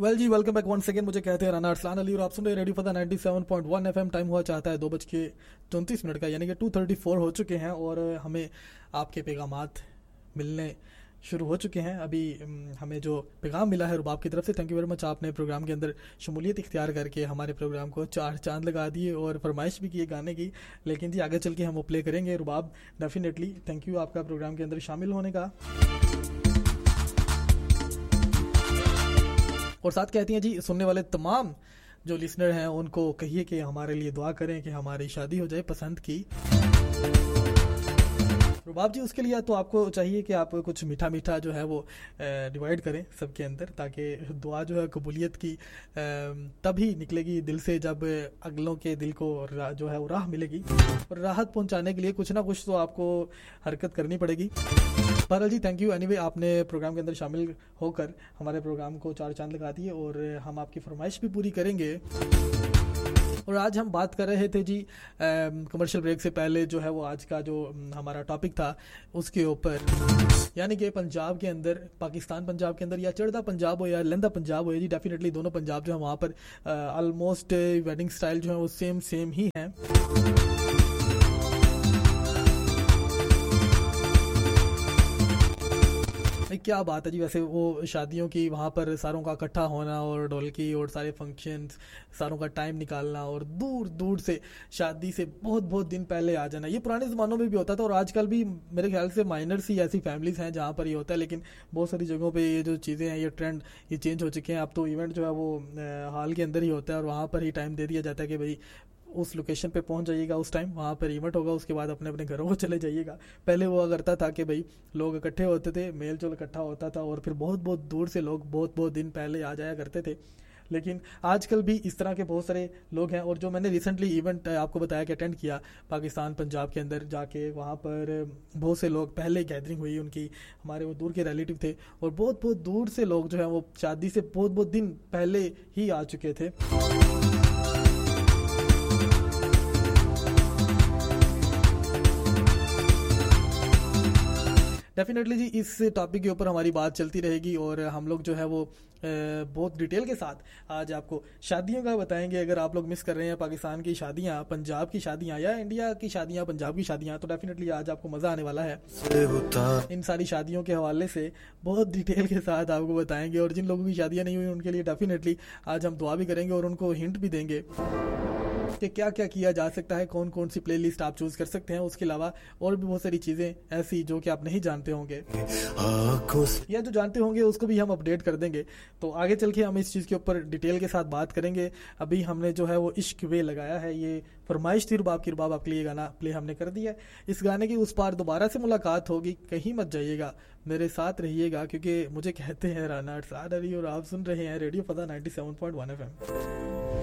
Well जी, welcome back once again. मुझे कहते हैं राना अरसलान अली और आप सुन रहे रेडियो फदा 97.1 FM। टाइम हुआ चाहता है 2:34 का, यानी कि 2:34 हो चुके हैं और हमें आपके पैगामात मिलने शुरू हो चुके हैं। अभी हमें जो पैगाम मिला है रुबाब की तरफ से, थैंक यू वेरी मच। आपने प्रोग्राम के अंदर शमूलियत इख्तियार करके हमारे प्रोग्राम को 4 चांद लगा दिए और फरमाइश भी की है गाने की, लेकिन जी आगे चल के हम वो प्ले करेंगे। रुबाब डेफिनेटली थैंक यू आपका प्रोग्राम के अंदर शामिल होने का। और साथ कहती हैं जी, सुनने वाले तमाम जो लिसनर हैं उनको कहिए कि हमारे लिए दुआ करें कि हमारी शादी हो जाए पसंद की। रुबाब जी, उसके लिए तो आपको चाहिए कि आप कुछ मीठा मीठा जो है वो डिवाइड करें सबके अंदर, ताकि दुआ जो है कबूलियत की तभी निकलेगी दिल से जब अगलों के दिल को जो है वो राह मिलेगी। और राहत पहुंचाने के लिए कुछ ना कुछ तो आपको हरकत करनी पड़ेगी। बहरहाल जी, थैंक यू एनीवे, आपने प्रोग्राम के अंदर शामिल होकर हमारे प्रोग्राम को 4 चांद लगा दिए और हम आपकी फरमाइश भी पूरी करेंगे। और आज हम बात कर रहे थे जी कमर्शियल ब्रेक से पहले जो है वो आज का जो हमारा टॉपिक था उसके ऊपर, यानी कि पंजाब के अंदर, पाकिस्तान पंजाब के अंदर, या चढ़दा पंजाब हो या लंदा पंजाब हो जी, डेफिनेटली दोनों पंजाब जो है वहाँ पर ऑलमोस्ट वेडिंग स्टाइल जो है वो सेम ही हैं। क्या बात है जी। वैसे वो शादियों की वहाँ पर सारों का इकट्ठा होना और ढोलकी और सारे फंक्शंस, सारों का टाइम निकालना और दूर दूर से शादी से बहुत दिन पहले आ जाना, ये पुराने ज़मानों में भी होता था और आजकल भी मेरे ख्याल से माइनर सी ऐसी फैमिलीज़ हैं जहाँ पर ये होता है। लेकिन बहुत सारी जगहों पे ये जो चीज़ें हैं, ये ट्रेंड ये चेंज हो चुके हैं। अब तो इवेंट जो है वो हॉल के अंदर ही होता है और वहाँ पर ही टाइम दे दिया जाता है कि भाई उस लोकेशन पे पहुंच जाइएगा, उस टाइम वहाँ पर इवेंट होगा, उसके बाद अपने अपने घरों को चले जाइएगा। पहले हुआ करता था कि भाई लोग इकट्ठे होते थे, मेल जोल इकट्ठा होता था और फिर बहुत दूर से लोग बहुत दिन पहले आ जाया करते थे। लेकिन आजकल भी इस तरह के बहुत सारे लोग हैं। और जो मैंने रिसेंटली इवेंट आपको बताया कि अटेंड किया पाकिस्तान पंजाब के अंदर जाके, वहाँ पर बहुत से लोग पहले गैदरिंग हुई उनकी, हमारे वो दूर के रिलेटिव थे और बहुत दूर से लोग जो हैं वो शादी से बहुत दिन पहले ही आ चुके थे। डेफिनेटली जी, इस टॉपिक के ऊपर हमारी बात चलती रहेगी और हम लोग जो है वो बहुत डिटेल के साथ आज आपको शादियों का बताएंगे। अगर आप लोग मिस कर रहे हैं पाकिस्तान की शादियां, पंजाब की शादियां या इंडिया की शादियां, पंजाब की शादियां, तो डेफिनेटली आज आपको मज़ा आने वाला है। इन सारी शादियों के हवाले से बहुत डिटेल के साथ आपको बताएंगे और जिन लोगों की शादियां नहीं हुई उनके लिए डेफिनेटली आज हम दुआ भी करेंगे और उनको हिंट भी देंगे कि क्या किया जा सकता है, कौन सी प्लेलिस्ट आप चूज कर सकते हैं। उसके अलावा और भी बहुत सारी चीजें ऐसी जो कि आप नहीं जानते होंगे या जो जानते होंगे उसको भी हम अपडेट कर देंगे। तो आगे चल के हम इस चीज के ऊपर डिटेल के साथ बात करेंगे। अभी हमने जो है वो इश्क वे लगाया है, ये फरमाइश थी रुबाब की, रुबाब आपके लिए गाना प्ले हमने कर दिया। इस गाने की उस पार दोबारा से मुलाकात होगी, कहीं मत जाइएगा, मेरे साथ रहिएगा, क्योंकि मुझे कहते हैं राना अरसलान अली और आप सुन रहे हैं रेडियो फदा 97.1 FM।